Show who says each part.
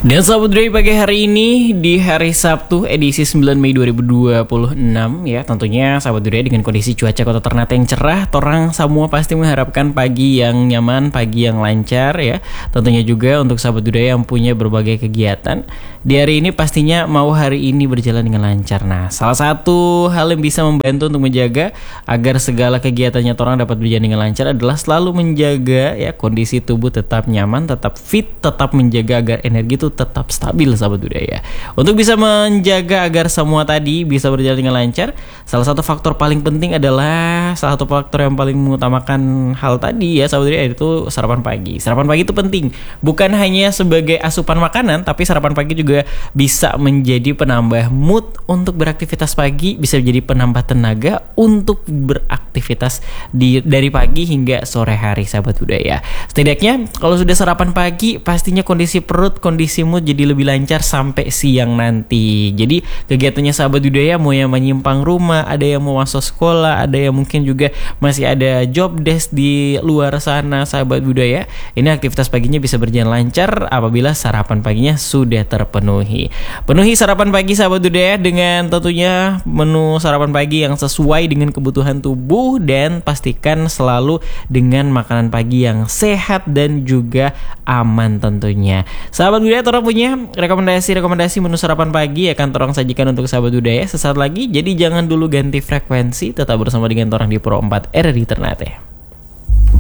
Speaker 1: Dan sahabat budaya pagi hari ini di hari Sabtu edisi 9 Mei 2026 ya. Tentunya sahabat budaya dengan kondisi cuaca Kota Ternate yang cerah, torang semua pasti mengharapkan pagi yang nyaman, pagi yang lancar ya. Tentunya juga untuk sahabat budaya yang punya berbagai kegiatan di hari ini pastinya mau hari ini berjalan dengan lancar. Nah, salah satu hal yang bisa membantu untuk menjaga agar segala kegiatannya torang dapat berjalan dengan lancar adalah selalu menjaga ya kondisi tubuh tetap nyaman, tetap fit, tetap menjaga agar energi itu tetap stabil sahabat budaya. Untuk bisa menjaga agar semua tadi bisa berjalan dengan lancar, salah satu faktor paling penting adalah salah satu faktor yang paling mengutamakan hal tadi ya sahabat budaya, itu sarapan pagi. Sarapan pagi itu penting, bukan hanya sebagai asupan makanan, tapi sarapan pagi juga bisa menjadi penambah mood untuk beraktivitas pagi, bisa menjadi penambah tenaga untuk beraktivitas dari pagi hingga sore hari sahabat budaya. Setidaknya kalau sudah sarapan pagi, pastinya kondisi perut, kondisi mood jadi lebih lancar sampai siang nanti. Jadi kegiatannya sahabat budaya mau yang menyimpang rumah, ada yang mau masuk sekolah, ada yang mungkin juga masih ada job desk di luar sana sahabat budaya. Ini aktivitas paginya bisa berjalan lancar apabila sarapan paginya sudah terpenuhi. Penuhi sarapan pagi sahabat budaya dengan tentunya menu sarapan pagi yang sesuai dengan kebutuhan tubuh, dan pastikan selalu dengan makanan pagi yang sehat dan juga aman tentunya. Sahabat budaya, orang punya rekomendasi menu sarapan pagi akan orang sajikan untuk sahabat budaya sesaat lagi. Jadi jangan dulu ganti frekuensi, tetap bersama dengan orang di Pro 4 RRI Ternate.